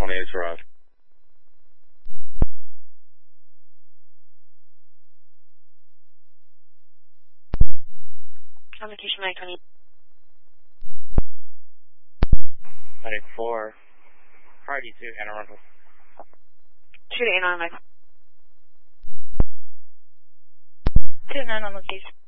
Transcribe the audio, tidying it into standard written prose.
28 arrived. Communication Mike 20. 94. Priority 2, Anna Rental. 2 to 8 on Mike. 2 to 9 on location.